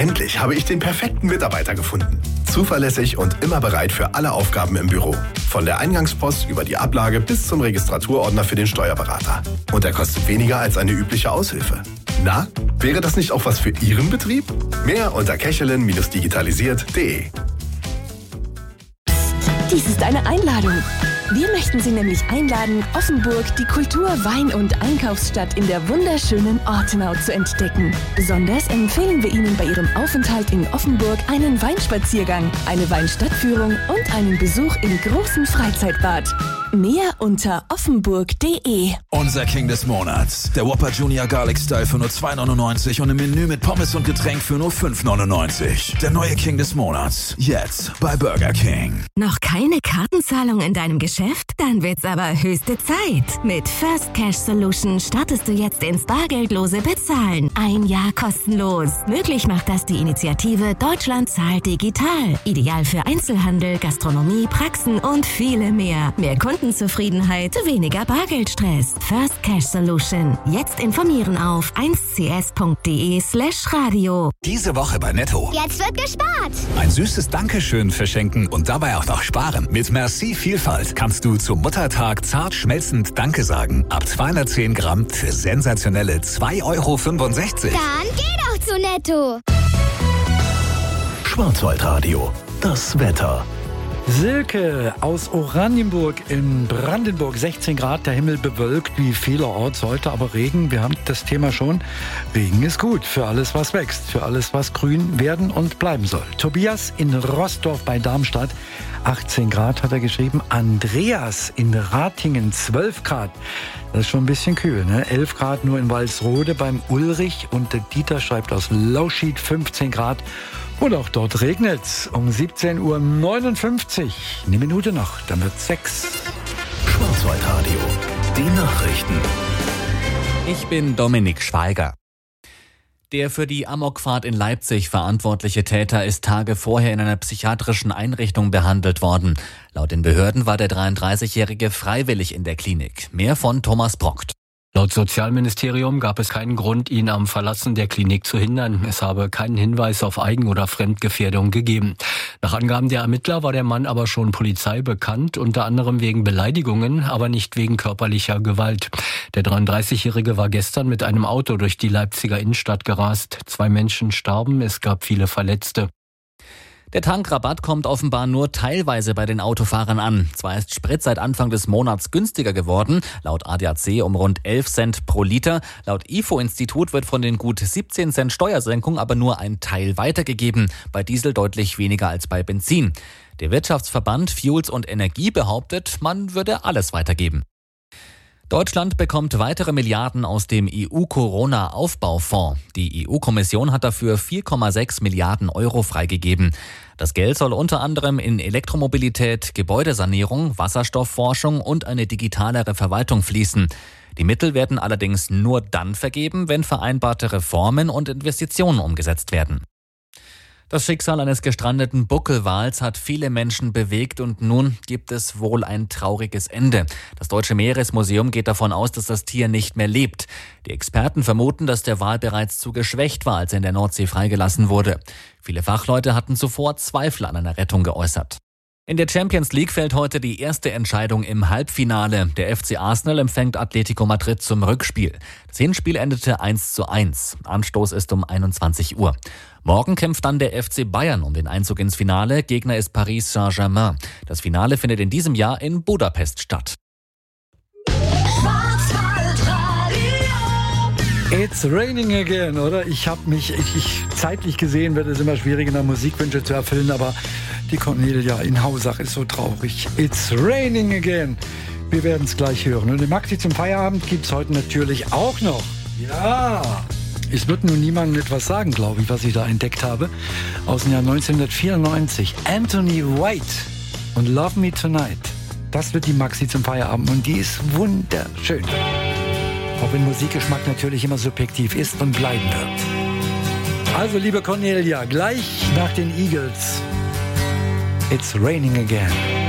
Endlich habe ich den perfekten Mitarbeiter gefunden. Zuverlässig und immer bereit für alle Aufgaben im Büro. Von der Eingangspost über die Ablage bis zum Registraturordner für den Steuerberater. Und er kostet weniger als eine übliche Aushilfe. Na, wäre das nicht auch was für Ihren Betrieb? Mehr unter kechelin-digitalisiert.de. Dies ist eine Einladung. Wir möchten Sie nämlich einladen, Offenburg, die Kultur-, Wein- und Einkaufsstadt in der wunderschönen Ortenau zu entdecken. Besonders empfehlen wir Ihnen bei Ihrem Aufenthalt in Offenburg einen Weinspaziergang, eine Weinstadtführung und einen Besuch im großen Freizeitbad. Mehr unter offenburg.de. Unser King des Monats. Der Whopper Junior Garlic Style für nur 2,99 und im Menü mit Pommes und Getränk für nur 5,99. Der neue King des Monats. Jetzt bei Burger King. Noch keine Kartenzahlung in deinem Geschäft? Dann wird's aber höchste Zeit. Mit First Cash Solution startest du jetzt ins bargeldlose Bezahlen. 1 Jahr kostenlos. Möglich macht das die Initiative Deutschland zahlt digital. Ideal für Einzelhandel, Gastronomie, Praxen und viele mehr. Mehr Kundenzufriedenheit, weniger Bargeldstress. First Cash Solution. Jetzt informieren auf 1cs.de/radio. Diese Woche bei Netto. Jetzt wird gespart. Ein süßes Dankeschön verschenken und dabei auch noch sparen. Mit Merci Vielfalt kannst du zum Muttertag zart schmelzend Danke sagen. Ab 210 Gramm für sensationelle 2,65 Euro. Dann geh doch zu Netto. Schwarzwaldradio. Das Wetter. Silke aus Oranienburg in Brandenburg, 16 Grad, der Himmel bewölkt wie vielerorts heute, aber Regen, wir haben das Thema schon. Regen ist gut für alles, was wächst, für alles, was grün werden und bleiben soll. Tobias in Roßdorf bei Darmstadt, 18 Grad hat er geschrieben. Andreas in Ratingen, 12 Grad. Das ist schon ein bisschen kühl, ne? 11 Grad nur in Walsrode beim Ulrich und der Dieter schreibt aus Lauschied, 15 Grad. Und auch dort regnet's um 17:59 Uhr. Eine Minute noch, dann wird's 6. Schwarzwaldradio. Die Nachrichten. Ich bin Dominik Schweiger. Der für die Amokfahrt in Leipzig verantwortliche Täter ist Tage vorher in einer psychiatrischen Einrichtung behandelt worden. Laut den Behörden war der 33-Jährige freiwillig in der Klinik. Mehr von Thomas Brockt. Laut Sozialministerium gab es keinen Grund, ihn am Verlassen der Klinik zu hindern. Es habe keinen Hinweis auf Eigen- oder Fremdgefährdung gegeben. Nach Angaben der Ermittler war der Mann aber schon Polizei bekannt, unter anderem wegen Beleidigungen, aber nicht wegen körperlicher Gewalt. Der 33-Jährige war gestern mit einem Auto durch die Leipziger Innenstadt gerast. 2 Menschen starben, es gab viele Verletzte. Der Tankrabatt kommt offenbar nur teilweise bei den Autofahrern an. Zwar ist Sprit seit Anfang des Monats günstiger geworden, laut ADAC um rund 11 Cent pro Liter. Laut IFO-Institut wird von den gut 17 Cent Steuersenkung aber nur ein Teil weitergegeben, bei Diesel deutlich weniger als bei Benzin. Der Wirtschaftsverband Fuels und Energie behauptet, man würde alles weitergeben. Deutschland bekommt weitere Milliarden aus dem EU-Corona-Aufbaufonds. Die EU-Kommission hat dafür 4,6 Milliarden Euro freigegeben. Das Geld soll unter anderem in Elektromobilität, Gebäudesanierung, Wasserstoffforschung und eine digitalere Verwaltung fließen. Die Mittel werden allerdings nur dann vergeben, wenn vereinbarte Reformen und Investitionen umgesetzt werden. Das Schicksal eines gestrandeten Buckelwals hat viele Menschen bewegt und nun gibt es wohl ein trauriges Ende. Das Deutsche Meeresmuseum geht davon aus, dass das Tier nicht mehr lebt. Die Experten vermuten, dass der Wal bereits zu geschwächt war, als er in der Nordsee freigelassen wurde. Viele Fachleute hatten zuvor Zweifel an einer Rettung geäußert. In der Champions League fällt heute die erste Entscheidung im Halbfinale. Der FC Arsenal empfängt Atletico Madrid zum Rückspiel. Das Hinspiel endete 1:1. Anstoß ist um 21 Uhr. Morgen kämpft dann der FC Bayern um den Einzug ins Finale. Gegner ist Paris Saint-Germain. Das Finale findet in diesem Jahr in Budapest statt. It's raining again, oder? Zeitlich gesehen wird es immer schwieriger, nach Musikwünsche zu erfüllen, aber die Cornelia in Hausach ist so traurig. It's raining again. Wir werden es gleich hören. Und den Maxi zum Feierabend gibt es heute natürlich auch noch. Ja! Es wird nun niemandem etwas sagen, glaube ich, was ich da entdeckt habe. Aus dem Jahr 1994. Anthony White und Love Me Tonight. Das wird die Maxi zum Feierabend und die ist wunderschön. Auch wenn Musikgeschmack natürlich immer subjektiv ist und bleiben wird. Also, liebe Cornelia, gleich nach den Eagles. It's raining again.